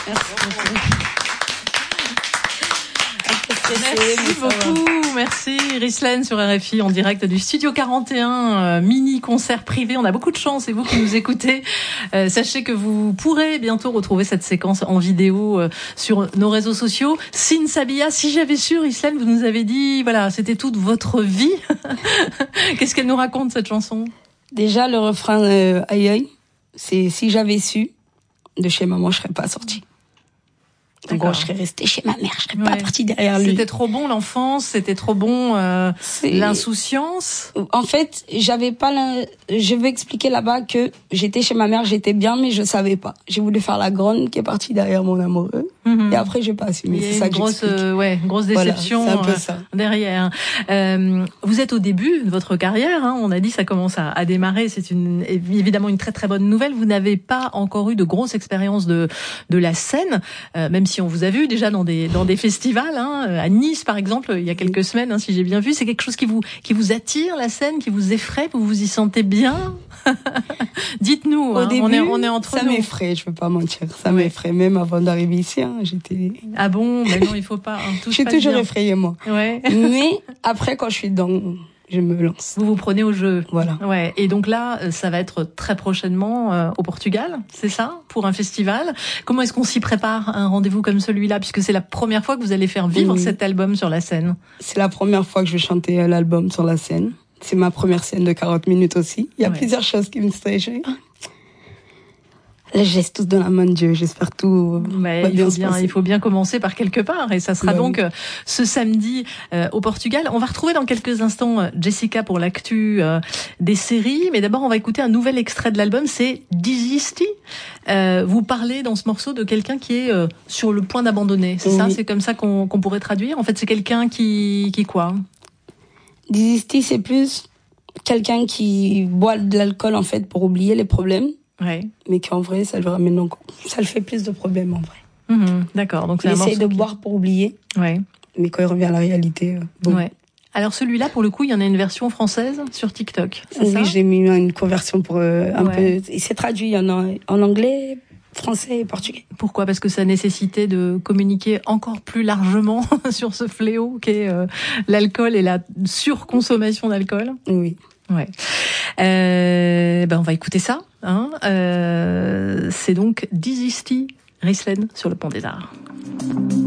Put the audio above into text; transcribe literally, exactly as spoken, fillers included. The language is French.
Merci beaucoup, merci Rislaine sur R F I en direct du Studio quarante et un, euh, mini concert privé. On a beaucoup de chance et vous qui nous écoutez, euh, sachez que vous pourrez bientôt retrouver cette séquence en vidéo euh, sur nos réseaux sociaux. Sin Sabia, si j'avais su, Rislaine, vous nous avez dit, voilà, c'était toute votre vie. Qu'est-ce qu'elle nous raconte cette chanson? Déjà le refrain euh, aïe aïe, c'est si j'avais su, de chez maman je serais pas sortie. En gros, je serais restée chez ma mère, je serais ouais. pas partie derrière lui. C'était trop bon l'enfance, c'était trop bon euh, l'insouciance. En fait, j'avais pas la... je vais expliquer là-bas que j'étais chez ma mère, j'étais bien, mais je savais pas. J'ai voulu faire la grande qui est partie derrière mon amoureux. Mm-hmm. Et après, j'ai pas assumé. C'est ça que grosse, euh, ouais, grosse déception voilà, c'est un peu ça. Euh, derrière. Euh, vous êtes au début de votre carrière, hein, on a dit ça commence à, à démarrer. C'est une, évidemment une très très bonne nouvelle. Vous n'avez pas encore eu de grosse expérience de de la scène, euh, même si on vous a vu déjà dans des dans des festivals, hein, à Nice par exemple, il y a quelques semaines, hein, si j'ai bien vu. C'est quelque chose qui vous qui vous attire, la scène, qui vous effraie, vous vous y sentez bien? Dites-nous. Au hein, début, on est on est entre ça nous. m'effraie, je peux pas mentir. Ça ouais. m'effraie même avant d'arriver ici. Hein, j'étais. Ah bon? Mais non, il faut pas. Hein, je suis toujours bien. effrayée moi. Ouais. Mais après, quand je suis dedans, je me lance. Vous vous prenez au jeu. Voilà. Ouais. Et donc là, ça va être très prochainement euh, au Portugal, c'est ça, pour un festival. Comment est-ce qu'on s'y prépare à un rendez-vous comme celui-là, puisque c'est la première fois que vous allez faire vivre oui. cet album sur la scène? C'est la première fois que je vais chanter l'album sur la scène. C'est ma première scène de quarante minutes aussi. Il y a ouais. plusieurs choses qui me stressent. Là, je laisse tout dans la main de Dieu. J'espère tout Mais va il bien faut se bien, passer. il faut bien commencer par quelque part, et ça sera bah, donc oui. euh, ce samedi euh, au Portugal. On va retrouver dans quelques instants euh, Jessica pour l'actu euh, des séries, mais d'abord on va écouter un nouvel extrait de l'album. C'est Desisti. Euh, vous parlez dans ce morceau de quelqu'un qui est euh, sur le point d'abandonner. C'est oui. ça, c'est comme ça qu'on, qu'on pourrait traduire. En fait, c'est quelqu'un qui, qui quoi? Desisti, c'est plus quelqu'un qui boit de l'alcool en fait pour oublier les problèmes. Ouais. Mais qu'en vrai, ça lui ramène encore. Ça le fait plus de problèmes en vrai. Mmh, d'accord. Donc c'est il un essaye de qui... boire pour oublier. Ouais. Mais quand il revient à la réalité, euh, bon. Ouais. Alors celui-là, pour le coup, il y en a une version française sur TikTok. C'est oui, ça j'ai mis une conversion pour euh, un ouais. peu. Il s'est traduit en, en anglais, français et portugais. Pourquoi? Parce que ça nécessitait de communiquer encore plus largement sur ce fléau qu'est euh, l'alcool et la surconsommation d'alcool. Oui. Ouais. Euh, ben on va écouter ça. Hein. Euh, c'est donc Desisti, Rislaine sur le Pont des Arts.